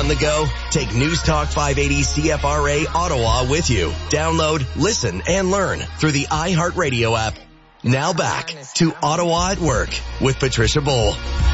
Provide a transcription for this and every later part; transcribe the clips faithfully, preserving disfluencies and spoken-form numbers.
on the go? Take News Talk five eighty C F R A Ottawa with you. Download, listen, and learn through the iHeartRadio app. Now back to Ottawa at Work with Patricia Bowl.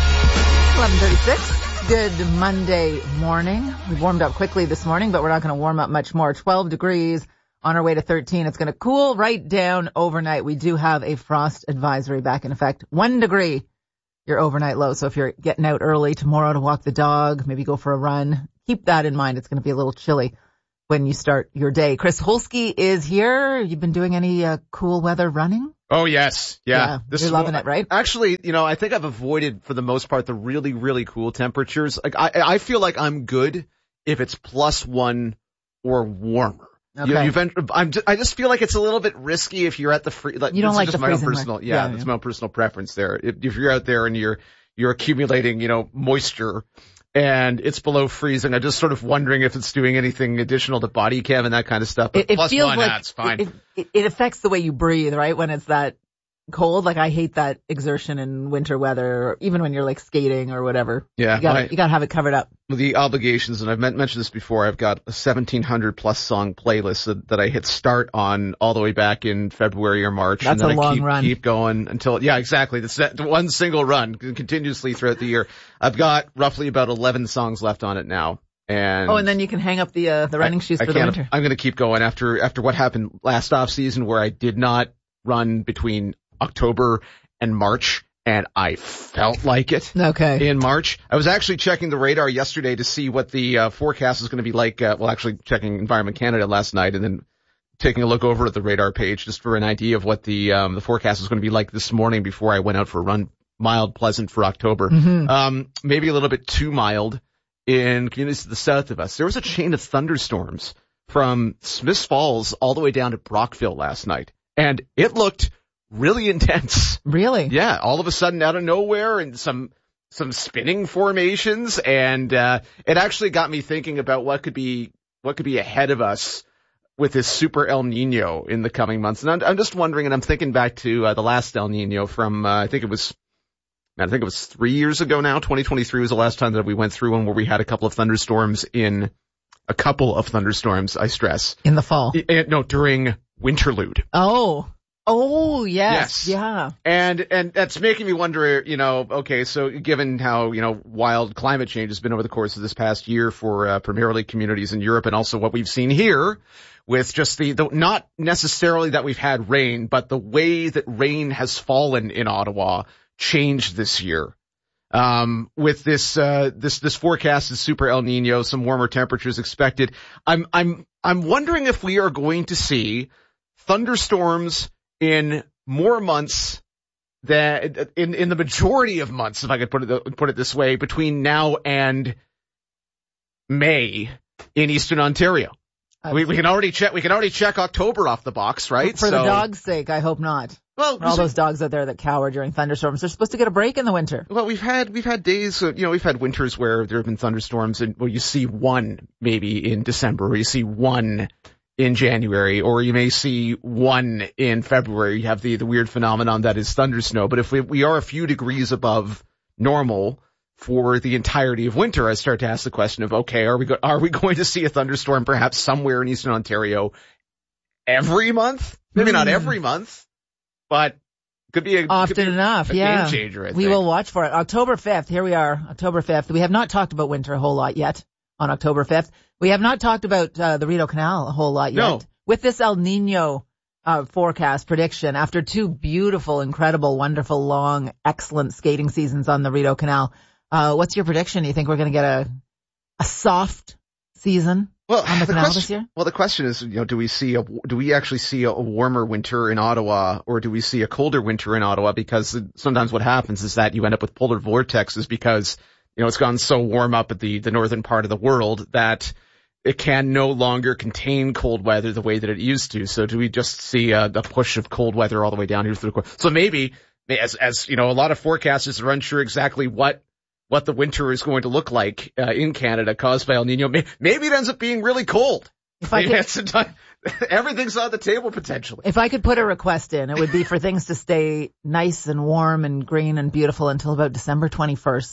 eleven thirty-six. Good Monday morning. We warmed up quickly this morning, but we're not going to warm up much more. twelve degrees on our way to thirteen. It's going to cool right down overnight. We do have a frost advisory back in effect. One degree, your overnight low. So if you're getting out early tomorrow to walk the dog, maybe go for a run, keep that in mind. It's going to be a little chilly when you start your day. Chris Holsky is here. You've been doing any uh, cool weather running? Oh, yes. Yeah. yeah this you're is loving what, it, right? Actually, you know, I think I've avoided, for the most part, the really, really cool temperatures. Like, I, I feel like I'm good if it's plus one or warmer. Okay. You, you've entered, I'm just, I just feel like it's a little bit risky if you're at the free. Like, you don't this like is just the my own freezing personal, weather. yeah, Yeah, that's yeah. my own personal preference there. If, if you're out there and you're you're accumulating, you know, moisture and it's below freezing, I'm just sort of wondering if it's doing anything additional to body chem and that kind of stuff. But It, it plus feels one, like that's fine. It, it, it affects the way you breathe, right? When it's that cold, like I hate that exertion in winter weather, or even when you're like skating or whatever. Yeah, you gotta, my- you gotta have it covered up. The obligations, and I've men- mentioned this before, I've got a seventeen hundred plus song playlist that, that I hit start on all the way back in February or March. That's and then a long I keep, run. keep going until, yeah, exactly. That's that one single run continuously throughout the year. I've got roughly about eleven songs left on it now. And Oh, and then you can hang up the uh, the running I, shoes I for the can't, winter. I'm going to keep going after, after what happened last off season where I did not run between October and March, and I felt like it. Okay. In March. I was actually checking the radar yesterday to see what the uh, forecast is going to be like. Uh, well, actually checking Environment Canada last night and then taking a look over at the radar page just for an idea of what the um, the forecast is going to be like this morning before I went out for a run. Mild, pleasant for October. Mm-hmm. Um, maybe a little bit too mild in communities to the south of us. There was a chain of thunderstorms from Smiths Falls all the way down to Brockville last night, and it looked really intense. Really? Yeah, all of a sudden out of nowhere and some some spinning formations, and uh it actually got me thinking about what could be what could be ahead of us with this super El Nino in the coming months. And I'm, I'm just wondering, and I'm thinking back to uh, the last El Nino from uh, I think it was I think it was three years ago now. twenty twenty-three was the last time that we went through one where we had a couple of thunderstorms in a couple of thunderstorms, I stress. In the fall. I, no, during Winterlude. Oh. Oh, yes. Yes. Yeah. And, and that's making me wonder, you know, okay, so given how, you know, wild climate change has been over the course of this past year for, uh, primarily communities in Europe and also what we've seen here with just the, the, not necessarily that we've had rain, but the way that rain has fallen in Ottawa changed this year. Um, with this, uh, this, this forecast is super El Nino, some warmer temperatures expected. I'm, I'm, I'm wondering if we are going to see thunderstorms in more months than in in the majority of months, if I could put it put it this way, between now and May in Eastern Ontario. We, we can already check. We can already check October off the box, right? For so, the dog's sake, I hope not. Well, For all those dogs out there that cower during thunderstorms, they're supposed to get a break in the winter. Well, we've had we've had days, uh, you know, we've had winters where there have been thunderstorms, and well, you see one maybe in December, or you see one in January, or you may see one in February. You have the, the weird phenomenon that is thunder snow. But if we, we are a few degrees above normal for the entirety of winter, I start to ask the question of, okay, are we go- are we going to see a thunderstorm perhaps somewhere in Eastern Ontario every month? Maybe mm. not every month, but could be a, often could be enough. a yeah. game changer, I think. We will watch for it. October fifth. Here we are. October fifth. We have not talked about winter a whole lot yet on October fifth. We have not talked about uh, the Rideau Canal a whole lot yet. No. With this El Nino uh, forecast prediction, after two beautiful, incredible, wonderful, long, excellent skating seasons on the Rideau Canal, uh, what's your prediction? You think we're going to get a a soft season well, on the, the canal question, this year? Well, the question is, you know, do we see a do we actually see a, a warmer winter in Ottawa, or do we see a colder winter in Ottawa? Because sometimes what happens is that you end up with polar vortexes because, you know, it's gone so warm up at the, the northern part of the world that it can no longer contain cold weather the way that it used to. So do we just see a, a push of cold weather all the way down here through the course? So maybe, as, as, you know, a lot of forecasters are unsure exactly what, what the winter is going to look like, uh, in Canada caused by El Nino. Maybe it ends up being really cold. If I maybe could, it's a time, everything's on the table potentially. If I could put a request in, it would be for things to stay nice and warm and green and beautiful until about December twenty-first.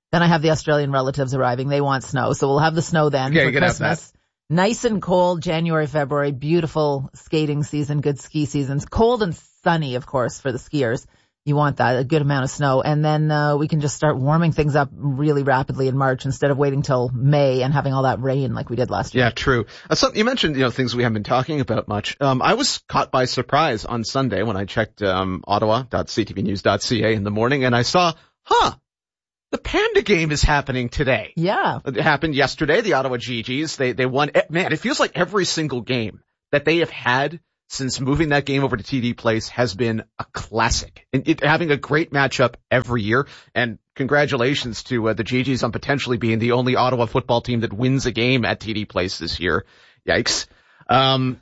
Then I have the Australian relatives arriving. They want snow. So we'll have the snow then yeah, for Christmas. Nice and cold, January, February, beautiful skating season, good ski seasons. Cold and sunny, of course, for the skiers. You want that, a good amount of snow. And then uh, we can just start warming things up really rapidly in March instead of waiting till May and having all that rain like we did last year. Yeah, true. Uh, so you mentioned, you know, things we haven't been talking about much. Um, I was caught by surprise on Sunday when I checked um, ottawa dot c t v news dot c a in the morning, and I saw, huh, the Panda game is happening today. Yeah. It happened yesterday, the Ottawa G Gs. They, they won. Man, it feels like every single game that they have had since moving that game over to T D Place has been a classic. And it, having a great matchup every year. And congratulations to uh, the G Gs on potentially being the only Ottawa football team that wins a game at T D Place this year. Yikes. Um,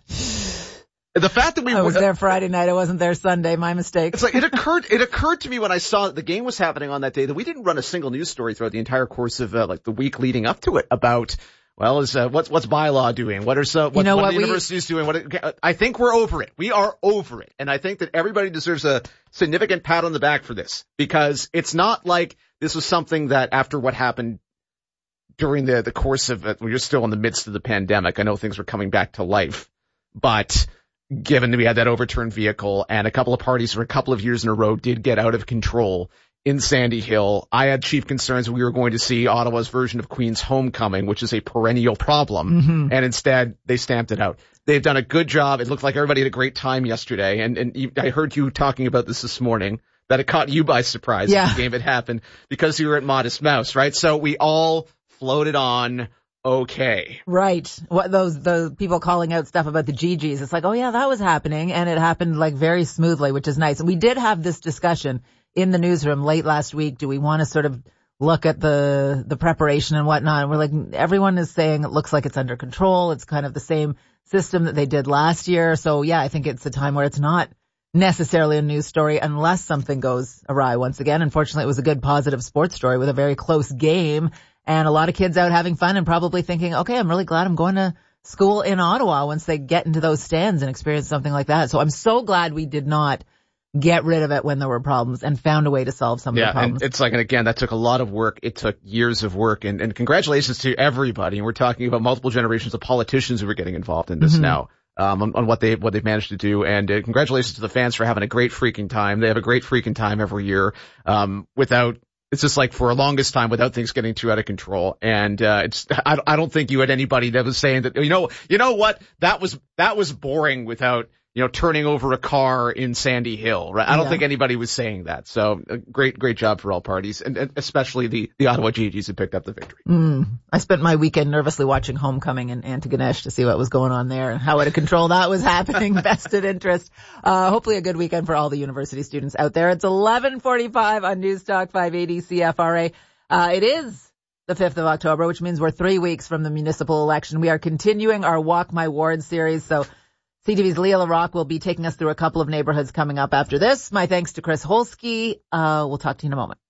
The fact that we I was there Friday night, I wasn't there Sunday, my mistake. It's like it occurred it occurred to me when I saw that the game was happening on that day that we didn't run a single news story throughout the entire course of uh, like the week leading up to it about well, is uh, what's what's bylaw doing? What are so what, you know what, what are the universities doing? What I think we're over it. We are over it. And I think that everybody deserves a significant pat on the back for this, because it's not like this was something that after what happened during the the course of it, we're still in the midst of the pandemic. I know things were coming back to life, but given that we had that overturned vehicle and a couple of parties for a couple of years in a row did get out of control in Sandy Hill, I had chief concerns we were going to see Ottawa's version of Queen's Homecoming, which is a perennial problem. Mm-hmm. And instead, they stamped it out. They've done a good job. It looked like everybody had a great time yesterday. And, and I heard you talking about this this morning, that it caught you by surprise. Yeah. The game had happened because you were at Modest Mouse, right? So we all floated on. Okay. Right. What those, the people calling out stuff about the G Gs. It's like, oh yeah, that was happening. And it happened like very smoothly, which is nice. And we did have this discussion in the newsroom late last week. Do we want to sort of look at the, the preparation and whatnot? And we're like, everyone is saying it looks like it's under control. It's kind of the same system that they did last year. So yeah, I think it's a time where it's not necessarily a news story unless something goes awry once again. Unfortunately, it was a good positive sports story with a very close game. And a lot of kids out having fun and probably thinking, okay, I'm really glad I'm going to school in Ottawa once they get into those stands and experience something like that. So I'm so glad we did not get rid of it when there were problems and found a way to solve some yeah, of the problems. And it's like, and again, that took a lot of work. It took years of work. And, and congratulations to everybody. And we're talking about multiple generations of politicians who are getting involved in this mm-hmm. now. Um, on, on what they, what they've managed to do. And uh, congratulations to the fans for having a great freaking time. They have a great freaking time every year, um, without, it's just like for a longest time without things getting too out of control. And, uh, it's, I, I don't think you had anybody that was saying that, you know, you know what? That was, that was boring without, you know, turning over a car in Sandy Hill, right? I don't yeah. think anybody was saying that. So uh, great, great job for all parties, and, and especially the, the Ottawa G Gs who picked up the victory. Mm. I spent my weekend nervously watching Homecoming in Antigonish to see what was going on there and how out of control that was happening. Vested interest. Uh, hopefully a good weekend for all the university students out there. It's eleven forty-five on News Talk five eighty C F R A. Uh, it is the fifth of October, which means we're three weeks from the municipal election. We are continuing our Walk My Ward series, so C T V's Leah LaRock will be taking us through a couple of neighborhoods coming up after this. My thanks to Chris Holsky. Uh, we'll talk to you in a moment.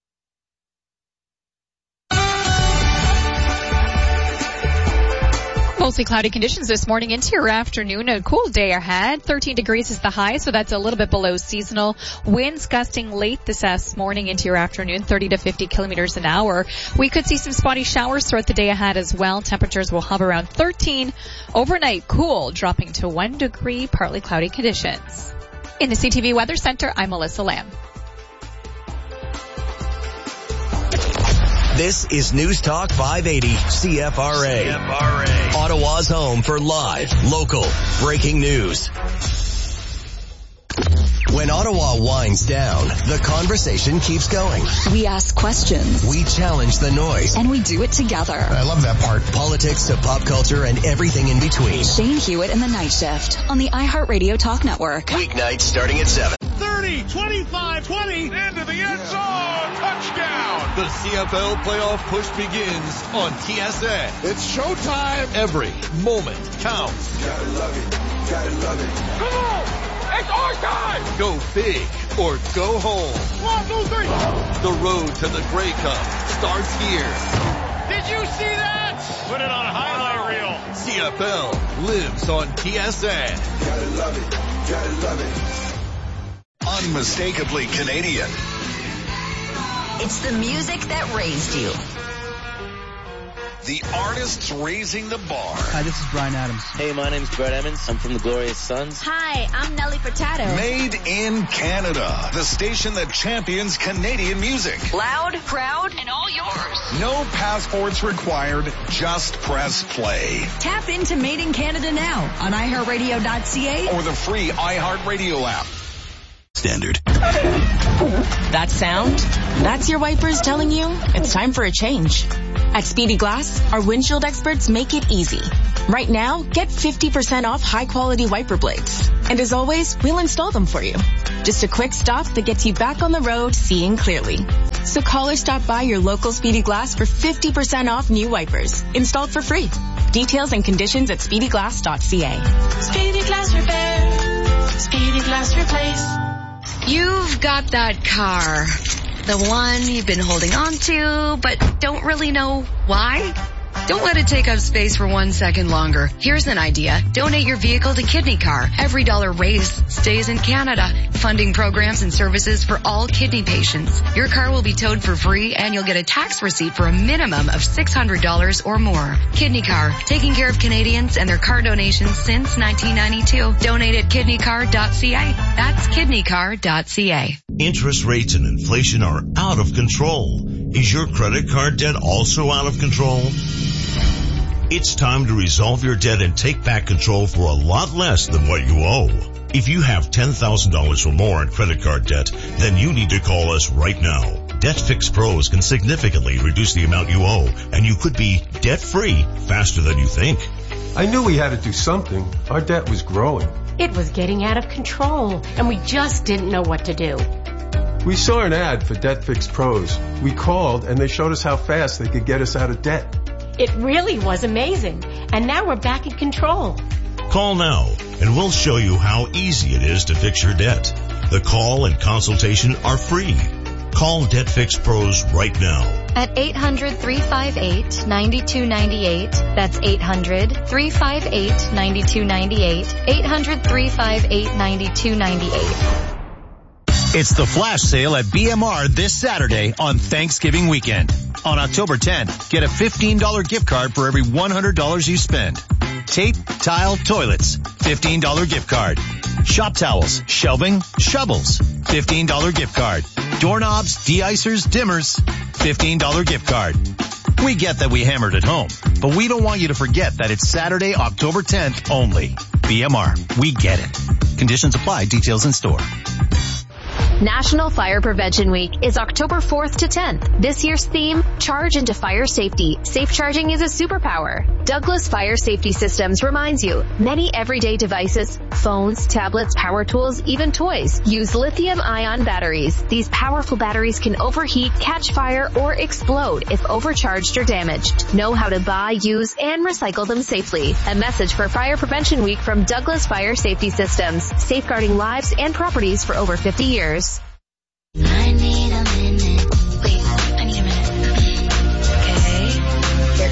Mostly cloudy conditions this morning into your afternoon. A cool day ahead. thirteen degrees is the high, so that's a little bit below seasonal. Winds gusting late this morning into your afternoon, thirty to fifty kilometers an hour. We could see some spotty showers throughout the day ahead as well. Temperatures will hover around thirteen. Overnight, cool, dropping to one degree, partly cloudy conditions. In the C T V Weather Center, I'm Melissa Lamb. This is News Talk five eighty C F R A. C F R A. Ottawa's home for live, local, breaking news. When Ottawa winds down, the conversation keeps going. We ask questions. We challenge the noise. And we do it together. I love that part. Politics to pop culture and everything in between. Shane Hewitt and the Night Shift on the iHeartRadio Talk Network. Weeknights starting at seven. thirty, twenty-five, twenty, into the end zone. Touchdown. The C F L playoff push begins on T S N. It's showtime. Every moment counts. Gotta love it. Gotta love it. Come on. It's our time! Go big or go home. One, two, three. The road to the Grey Cup starts here. Did you see that? Put it on a highlight reel. C F L lives on T S N. Gotta love it. Gotta love it. Unmistakably Canadian. It's the music that raised you. The artists raising the bar. Hi, this is Bryan Adams. Hey, my name's Brett Emmons. I'm from the Glorious Sons. Hi, I'm Nelly Furtado. Made in Canada. The station that champions Canadian music. Loud, proud, and all yours. No passports required. Just press play. Tap into Made in Canada now on i heart radio dot c a or the free iHeartRadio app. Standard. That sound? That's your wipers telling you it's time for a change. At Speedy Glass, our windshield experts make it easy. Right now, get fifty percent off high-quality wiper blades. And as always, we'll install them for you. Just a quick stop that gets you back on the road seeing clearly. So call or stop by your local Speedy Glass for fifty percent off new wipers, installed for free. Details and conditions at speedy glass dot c a. Speedy Glass Repair. Speedy Glass Replace. You've got that car. The one you've been holding on to, but don't really know why? Don't let it take up space for one second longer. Here's an idea. Donate your vehicle to Kidney Car. Every dollar raised stays in Canada, funding programs and services for all kidney patients. Your car will be towed for free and you'll get a tax receipt for a minimum of six hundred dollars or more. Kidney Car, taking care of Canadians and their car donations since nineteen ninety-two. Donate at kidney car dot c a. That's kidney car dot c a. Interest rates and inflation are out of control. Is your credit card debt also out of control? It's time to resolve your debt and take back control for a lot less than what you owe. If you have ten thousand dollars or more in credit card debt, then you need to call us right now. Debt Fix Pros can significantly reduce the amount you owe, and you could be debt-free faster than you think. I knew we had to do something. Our debt was growing. It was getting out of control, and we just didn't know what to do. We saw an ad for Debt Fix Pros. We called, and they showed us how fast they could get us out of debt. It really was amazing, and now we're back in control. Call now, and we'll show you how easy it is to fix your debt. The call and consultation are free. Call Debt Fix Pros right now. At eight hundred, three five eight, nine two nine eight. That's eight hundred, three five eight, nine two nine eight. eight hundred, three five eight, nine two nine eight. It's the flash sale at B M R this Saturday on Thanksgiving weekend. On October tenth, get a fifteen dollars gift card for every one hundred dollars you spend. Tape, tile, toilets, fifteen dollars gift card. Shop towels, shelving, shovels, fifteen dollars gift card. Doorknobs, de-icers, dimmers, fifteen dollars gift card. We get that we hammered at home, but we don't want you to forget that it's Saturday, October tenth only. B M R, we get it. Conditions apply, details in store. National Fire Prevention Week is October fourth to tenth. This year's theme, Charge into Fire Safety. Safe charging is a superpower. Douglas Fire Safety Systems reminds you, many everyday devices, phones, tablets, power tools, even toys, use lithium-ion batteries. These powerful batteries can overheat, catch fire, or explode if overcharged or damaged. Know how to buy, use, and recycle them safely. A message for Fire Prevention Week from Douglas Fire Safety Systems, safeguarding lives and properties for over fifty years. I need a minute. Wait, I need a minute. Okay, here it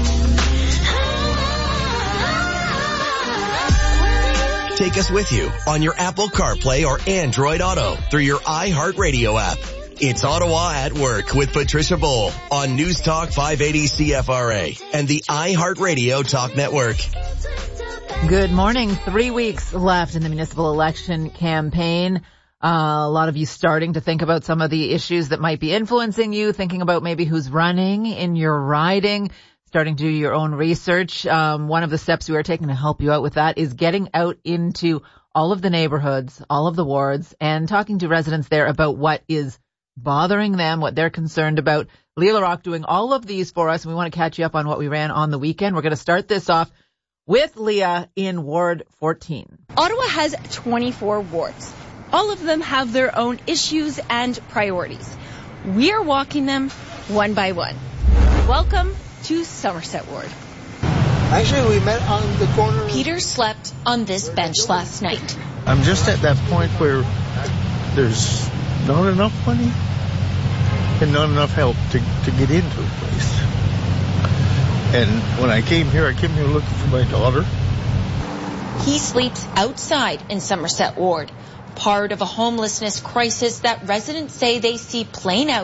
comes. Take us with you on your Apple CarPlay or Android Auto through your iHeartRadio app. It's Ottawa at Work with Patricia Bowl on News Talk five eighty C F R A and the iHeartRadio Talk Network. Good morning. Three weeks left in the municipal election campaign. Uh, a lot of you starting to think about some of the issues that might be influencing you, thinking about maybe who's running in your riding, starting to do your own research. Um, one of the steps we are taking to help you out with that is getting out into all of the neighborhoods, all of the wards, and talking to residents there about what is bothering them, what they're concerned about. Leah LaRocque doing all of these for us, and we want to catch you up on what we ran on the weekend. We're going to start this off with Leah in Ward fourteen. Ottawa has twenty-four wards. All of them have their own issues and priorities. We are walking them one by one. Welcome to Somerset Ward. Actually, we met on the corner. Peter slept on this bench last night. I'm just at that point where there's not enough money and not enough help to, to get into the place. And when I came here, I came here looking for my daughter. He sleeps outside in Somerset Ward, part of a homelessness crisis that residents say they see playing out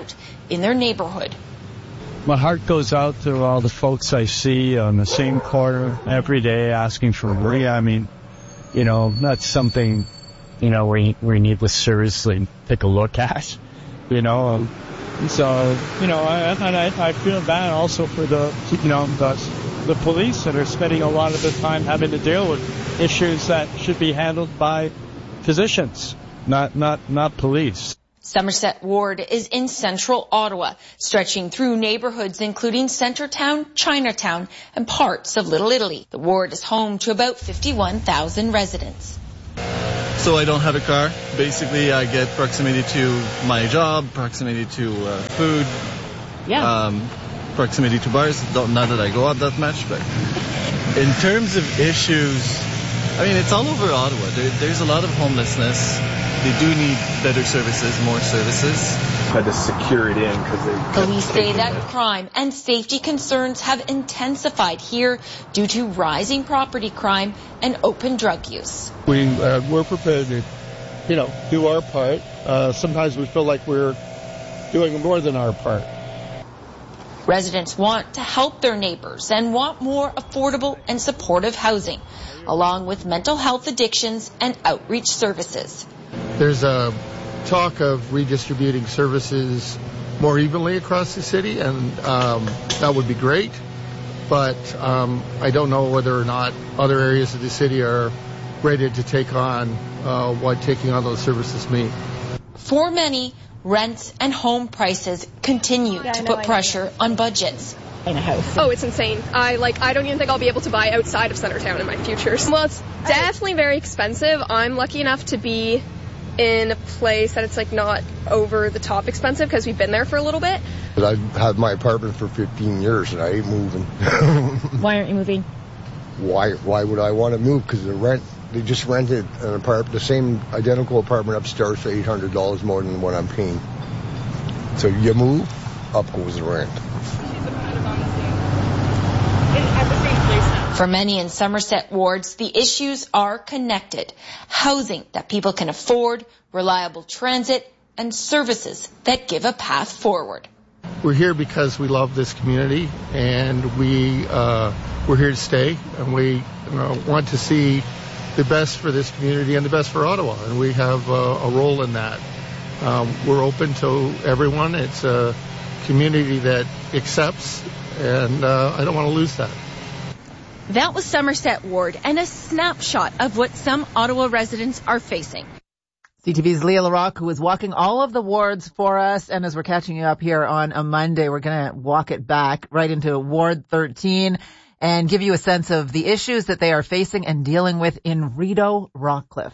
in their neighborhood. My heart goes out to all the folks I see on the same corner every day asking for Maria. I mean, you know, that's something, you know, we, we need to seriously take a look at, you know. So, you know, I, and I, I feel bad also for the, you know, the, the police that are spending a lot of the time having to deal with issues that should be handled by physicians, not, not, not police. Somerset Ward is in central Ottawa, stretching through neighborhoods including Centretown, Chinatown, and parts of Little Italy. The ward is home to about fifty-one thousand residents. So I don't have a car. Basically, I get proximity to my job, proximity to uh, food, yeah. um, proximity to bars. Don't, not that I go out that much, but in terms of issues, I mean, it's all over Ottawa. There, there's a lot of homelessness. They do need better services, more services. Had to secure it in because they. Police say that it. crime and safety concerns have intensified here due to rising property crime and open drug use. We uh, we're prepared to, you know, do our part. Uh, sometimes we feel like we're doing more than our part. Residents want to help their neighbors and want more affordable and supportive housing, along with mental health addictions and outreach services. There's a talk of redistributing services more evenly across the city, and um, that would be great. But um, I don't know whether or not other areas of the city are ready to take on uh, what taking on those services mean. For many, rents and home prices continue yeah, to no, put pressure on budgets. In a house. Oh, it's insane. I like. I don't even think I'll be able to buy outside of Centretown in my future. Well, it's definitely very expensive. I'm lucky enough to be in a place that it's like not over the top expensive because we've been there for a little bit. I've had my apartment for fifteen years and I ain't moving. Why aren't you moving? Why? Why would I want to move? Because the rent. They just rented an apartment, the same identical apartment upstairs for eight hundred dollars more than what I'm paying. So you move, up goes the rent. For many in Somerset wards, the issues are connected. Housing that people can afford, reliable transit, and services that give a path forward. We're here because we love this community, and we, uh, we're here to stay, and we uh, want to see the best for this community and the best for Ottawa, and we have uh, a role in that. Um, we're open to everyone. It's a community that accepts, and uh, I don't want to lose that. That was Somerset Ward and a snapshot of what some Ottawa residents are facing. C T V's Leah LaRocque, who is walking all of the wards for us, and as we're catching you up here on a Monday, we're going to walk it back right into Ward thirteen and give you a sense of the issues that they are facing and dealing with in Rideau Rockcliffe.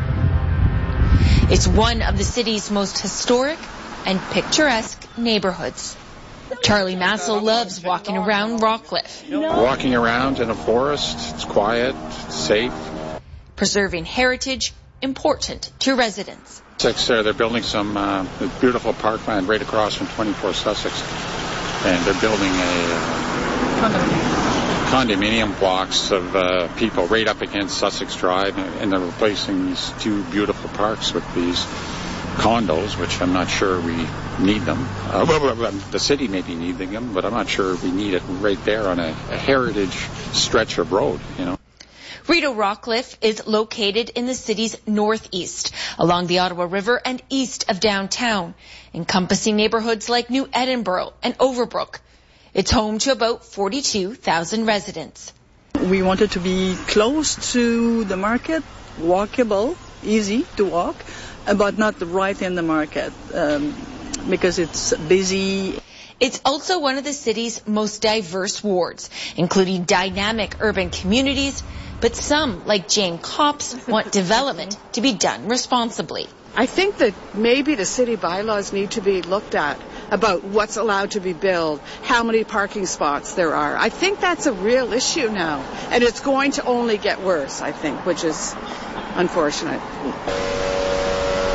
It's one of the city's most historic and picturesque neighborhoods. Charlie Massel loves walking around Rockcliffe. Walking around in a forest, it's quiet, it's safe. Preserving heritage, important to residents. Sussex, uh, they're building some uh, beautiful parkland right across from twenty-four Sussex. And they're building a uh, condominium blocks of uh, people right up against Sussex Drive, and they're replacing these two beautiful parks with these condos, which I'm not sure we need them. Uh, well, well, the city maybe needing them, but I'm not sure we need it right there on a, a heritage stretch of road, you know. Rideau Rockcliffe is located in the city's northeast, along the Ottawa River and east of downtown, encompassing neighborhoods like New Edinburgh and Overbrook. It's home to about forty-two thousand residents. We wanted to be close to the market, walkable, easy to walk, but not right in the market um, because it's busy. It's also one of the city's most diverse wards, including dynamic urban communities, but some, like Jane Copps, want development to be done responsibly. I think that maybe the city bylaws need to be looked at about what's allowed to be built, how many parking spots there are. I think that's a real issue now, and it's going to only get worse, I think, which is unfortunate.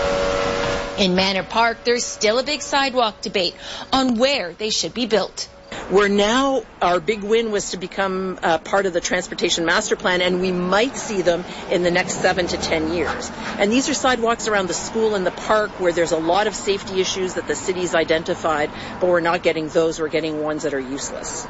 In Manor Park, there's still a big sidewalk debate on where they should be built. We're now, our big win was to become uh, part of the Transportation Master Plan, and we might see them in the next seven to ten years. And these are sidewalks around the school and the park where there's a lot of safety issues that the city's identified, but we're not getting those, we're getting ones that are useless.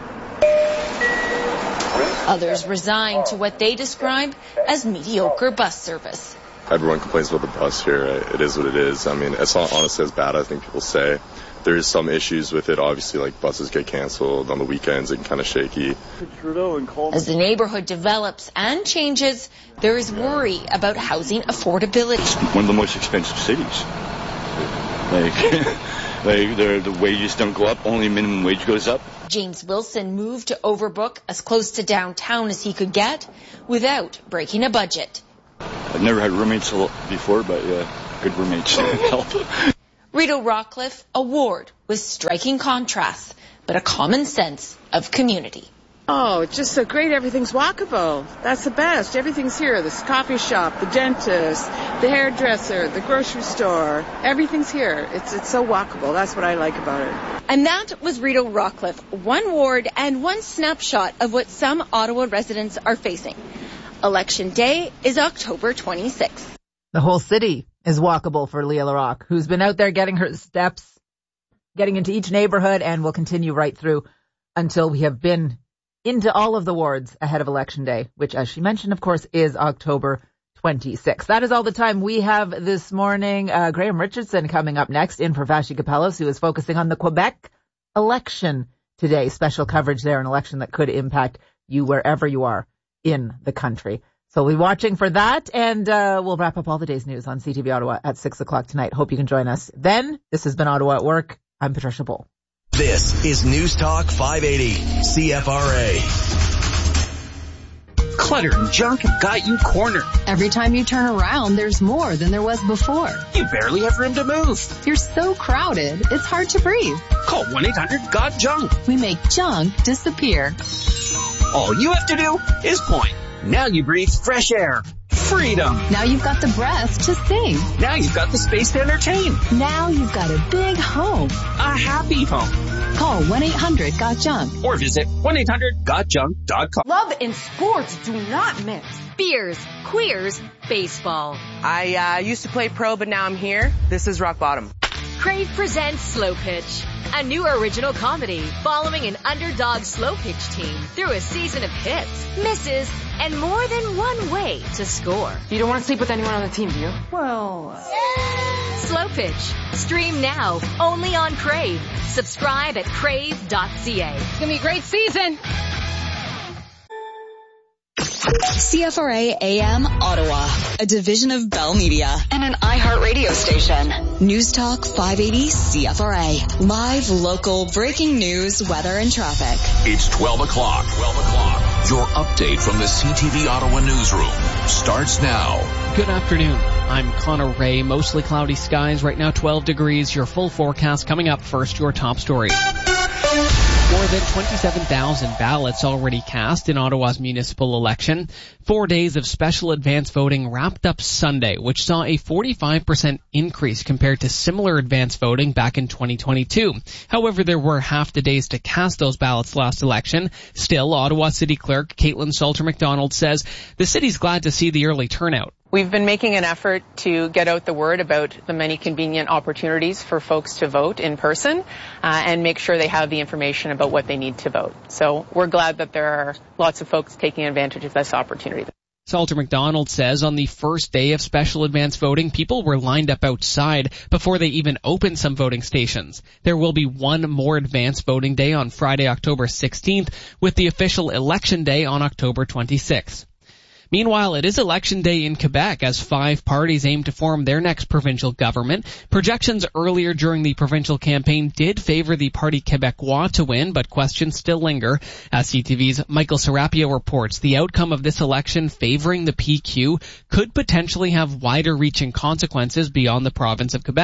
Others resigned to what they describe as mediocre bus service. Everyone complains about the bus here. It is what it is. I mean, it's not honestly as bad as I think people say. There's some issues with it. Obviously, like buses get canceled on the weekends and kind of shaky. As the neighborhood develops and changes, there is worry about housing affordability. One of the most expensive cities. Like, like the wages don't go up, only minimum wage goes up. James Wilson moved to Overbrook as close to downtown as he could get without breaking a budget. I've never had roommates before, but yeah, good roommates help. Rito Rockcliffe, a ward with striking contrasts, but a common sense of community. Oh, it's just so great. Everything's walkable. That's the best. Everything's here. The coffee shop, the dentist, the hairdresser, the grocery store. Everything's here. It's it's so walkable. That's what I like about it. And that was Rito Rockcliffe, one ward and one snapshot of what some Ottawa residents are facing. Election day is October twenty-sixth. The whole city is walkable for Leah Larocque, who's been out there getting her steps, getting into each neighborhood, and will continue right through until we have been into all of the wards ahead of Election Day, which, as she mentioned, of course, is October twenty-sixth. That is all the time we have this morning. Uh, Graham Richardson coming up next in for Vashi Capellos, who is focusing on the Quebec election today. Special coverage there, an election that could impact you wherever you are in the country. So we'll be watching for that, and uh, we'll wrap up all the day's news on C T V Ottawa at six o'clock tonight. Hope you can join us then. This has been Ottawa at Work. I'm Patricia Bull. This is News Talk five eighty C F R A. Clutter and junk have got you cornered. Every time you turn around, there's more than there was before. You barely have room to move. You're so crowded, it's hard to breathe. Call one eight hundred got junk. We make junk disappear. All you have to do is point. Now you breathe fresh air. Freedom. Now you've got the breath to sing. Now you've got the space to entertain. Now you've got a big home. A happy home. Call one eight hundred got junk. Or visit one eight hundred got junk dot com. Love and sports do not mix. Beers, queers, baseball. I uh, used to play pro, but now I'm here. This is rock bottom. Crave presents Slow Pitch, a new original comedy following an underdog slow pitch team through a season of hits, misses, and more than one way to score. You don't want to sleep with anyone on the team, do you? Well, uh... Slow Pitch. Stream now, only on Crave. Subscribe at crave dot c a. It's going to be a great season. C F R A A M Ottawa, a division of Bell Media and an iHeart radio station. News Talk five eighty C F R A. Live, local, breaking news, weather, and traffic. It's twelve o'clock. twelve o'clock. Your update from the C T V Ottawa newsroom starts now. Good afternoon. I'm Connor Ray. Mostly cloudy skies. Right now twelve degrees. Your full forecast coming up first. Your top story. More than twenty-seven thousand ballots already cast in Ottawa's municipal election. Four days of special advance voting wrapped up Sunday, which saw a forty-five percent increase compared to similar advance voting back in twenty twenty-two. However, there were half the days to cast those ballots last election. Still, Ottawa City Clerk Caitlin Salter-McDonald says the city's glad to see the early turnout. We've been making an effort to get out the word about the many convenient opportunities for folks to vote in person uh, and make sure they have the information about what they need to vote. So we're glad that there are lots of folks taking advantage of this opportunity. Salter-McDonald says on the first day of special advance voting, people were lined up outside before they even opened some voting stations. There will be one more advance voting day on Friday, October sixteenth, with the official election day on October twenty-sixth. Meanwhile, it is election day in Quebec as five parties aim to form their next provincial government. Projections earlier during the provincial campaign did favor the Parti Québécois to win, but questions still linger. As C T V's Michael Serapio reports, the outcome of this election favoring the P Q could potentially have wider-reaching consequences beyond the province of Quebec.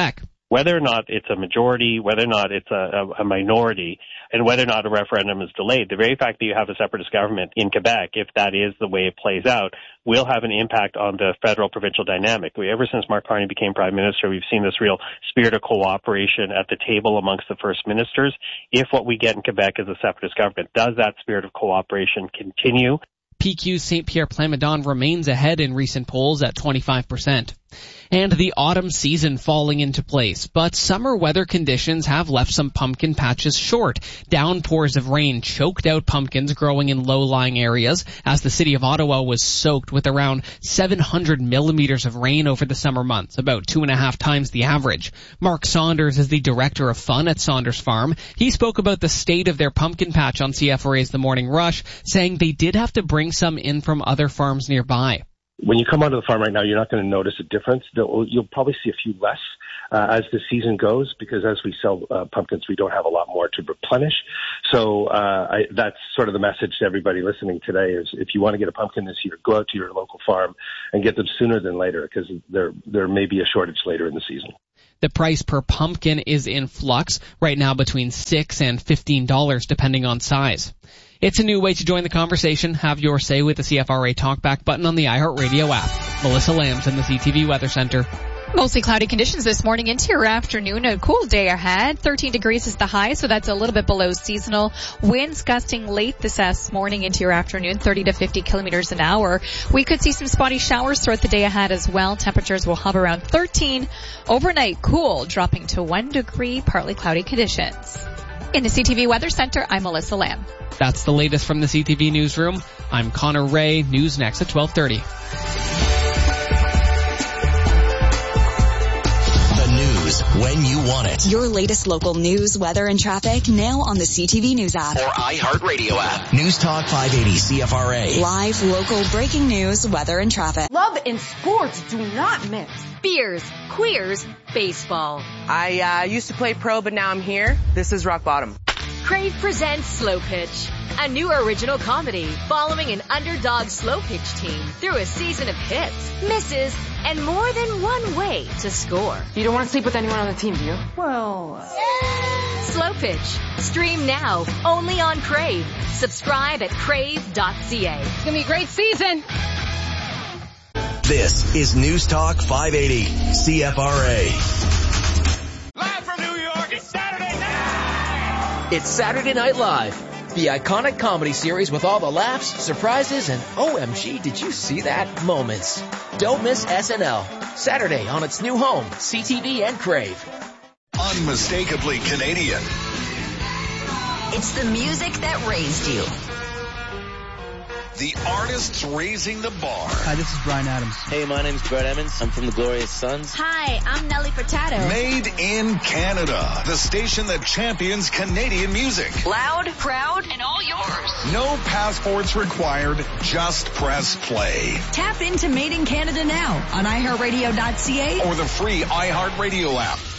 whether or not it's a majority, whether or not it's a, a, a minority, and whether or not a referendum is delayed, the very fact that you have a separatist government in Quebec, if that is the way it plays out, will have an impact on the federal-provincial dynamic. We, ever since Mark Carney became Prime Minister, we've seen this real spirit of cooperation at the table amongst the First Ministers. If what we get in Quebec is a separatist government, does that spirit of cooperation continue? P Q's Saint Pierre Plamondon remains ahead in recent polls at twenty-five percent. And the autumn season falling into place, but summer weather conditions have left some pumpkin patches short. Downpours of rain choked out pumpkins growing in low-lying areas as the city of Ottawa was soaked with around seven hundred millimeters of rain over the summer months, about two and a half times the average. Mark Saunders is the director of fun at Saunders Farm. He spoke about the state of their pumpkin patch on C F R A's The Morning Rush, saying they did have to bring some in from other farms nearby. When you come onto the farm right now, you're not going to notice a difference. You'll probably see a few less uh, as the season goes, because as we sell uh, pumpkins, we don't have a lot more to replenish. So uh, I, that's sort of the message to everybody listening today is if you want to get a pumpkin this year, go out to your local farm and get them sooner than later, because there there may be a shortage later in the season. The price per pumpkin is in flux right now between six dollars and fifteen dollars depending on size. It's a new way to join the conversation. Have your say with the C F R A Talkback button on the iHeartRadio app. Melissa Lambs in the C T V Weather Center. Mostly cloudy conditions this morning into your afternoon. A cool day ahead. thirteen degrees is the high, so that's a little bit below seasonal. Winds gusting late this morning into your afternoon, thirty to fifty kilometers an hour. We could see some spotty showers throughout the day ahead as well. Temperatures will hover around thirteen. Overnight cool, dropping to one degree, partly cloudy conditions. In the C T V Weather Center, I'm Melissa Lamb. That's the latest from the C T V Newsroom. I'm Connor Ray. News next at twelve thirty. When you want it. Your latest local news, weather, and traffic now on the C T V News app. Or iHeartRadio app. News Talk five eighty C F R A. Live, local, breaking news, weather, and traffic. Love and sports do not mix. Beers, queers, baseball. I uh, used to play pro, but now I'm here. This is rock bottom. Crave presents Slow Pitch, a new original comedy following an underdog slow pitch team through a season of hits, misses, and more than one way to score. You don't want to sleep with anyone on the team, do you? Well, uh... Slow Pitch. Stream now, only on Crave. Subscribe at crave dot c a. It's going to be a great season. This is News Talk five eighty C F R A. Live from New York, it's Saturday night! It's Saturday Night Live, the iconic comedy series with all the laughs, surprises, and O M G, did you see that moments. Don't miss S N L, Saturday on its new home, C T V and Crave. Unmistakably Canadian. It's the music that raised you. The artists raising the bar. Hi, this is Bryan Adams. Hey, my name's Brett Emmons. I'm from the Glorious Sons. Hi, I'm Nelly Furtado. Made in Canada. The station that champions Canadian music. Loud, proud, and all yours. No passports required. Just press play. Tap into Made in Canada now on i heart radio dot c a or the free iHeartRadio app.